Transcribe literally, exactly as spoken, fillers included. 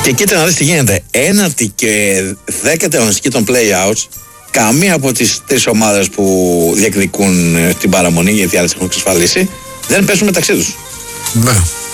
Και κοίτα να δεις τι γίνεται. Ένατη και δέκατη αγωνιστική των play-outs, καμία από τις τρεις ομάδες που διεκδικούν την παραμονή, γιατί οι άλλες έχουν εξασφαλίσει, δεν παίζουν μεταξύ τους. Ναι.